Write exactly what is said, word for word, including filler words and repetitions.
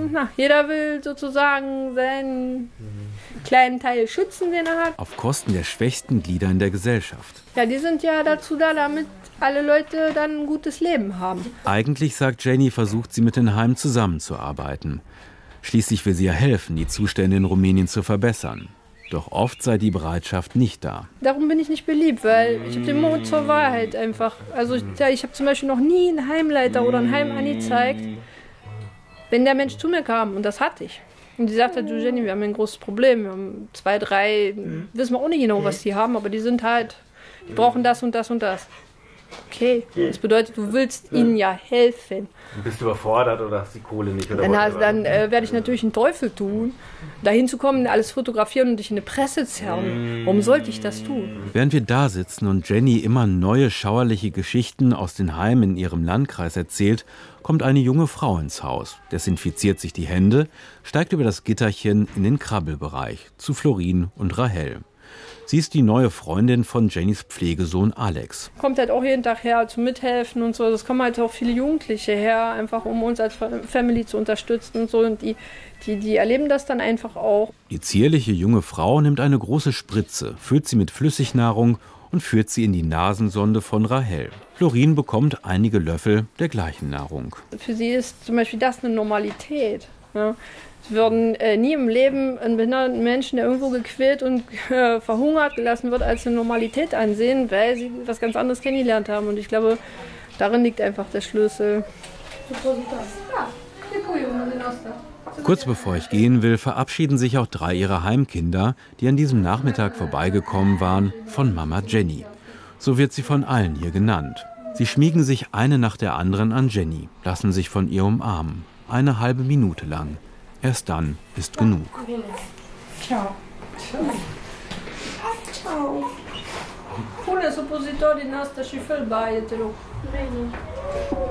Und na, jeder will sozusagen seinen kleinen Teil schützen, den er hat. Auf Kosten der schwächsten Glieder in der Gesellschaft. Ja, die sind ja dazu da, damit alle Leute dann ein gutes Leben haben. Eigentlich, sagt Jenny, versucht sie mit den Heimen zusammenzuarbeiten. Schließlich will sie ja helfen, die Zustände in Rumänien zu verbessern. Doch oft sei die Bereitschaft nicht da. Darum bin ich nicht beliebt, weil ich habe den Mut zur Wahrheit einfach. Also ich, ja, ich habe zum Beispiel noch nie einen Heimleiter oder ein Heim angezeigt, wenn der Mensch zu mir kam, und das hatte ich. Und die sagte, du Jenny, wir haben ein großes Problem. Wir haben zwei, drei, wissen wir auch nicht genau, was die haben, aber die sind halt, die brauchen das und das und das. Okay, das bedeutet, du willst ihnen ja helfen. Und bist du überfordert oder hast die Kohle nicht? Oder dann hast, dann äh, werde ich natürlich einen Teufel tun, dahin zu kommen, alles fotografieren und dich in eine Presse zerren. Warum sollte ich das tun? Während wir da sitzen und Jenny immer neue schauerliche Geschichten aus den Heimen in ihrem Landkreis erzählt, kommt eine junge Frau ins Haus, desinfiziert sich die Hände, steigt über das Gitterchen in den Krabbelbereich zu Florin und Rahel. Sie ist die neue Freundin von Jennys Pflegesohn Alex. Kommt halt auch jeden Tag her zum Mithelfen und so. Es kommen halt auch viele Jugendliche her, einfach um uns als Family zu unterstützen und so. Und die, die, die erleben das dann einfach auch. Die zierliche junge Frau nimmt eine große Spritze, füllt sie mit Flüssignahrung und führt sie in die Nasensonde von Rahel. Florin bekommt einige Löffel der gleichen Nahrung. Für sie ist zum Beispiel das eine Normalität. Ja. Sie würden äh, nie im Leben einen behinderten Menschen, der irgendwo gequält und äh, verhungert gelassen wird, als eine Normalität ansehen, weil sie was ganz anderes kennengelernt haben. Und ich glaube, darin liegt einfach der Schlüssel. Kurz bevor ich gehen will, verabschieden sich auch drei ihrer Heimkinder, die an diesem Nachmittag vorbeigekommen waren, von Mama Jenny. So wird sie von allen hier genannt. Sie schmiegen sich eine nach der anderen an Jenny, lassen sich von ihr umarmen. Eine halbe Minute lang. Erst dann ist genug. Ciao. Ciao. Pune suppositori nasta și fel baie, te rog.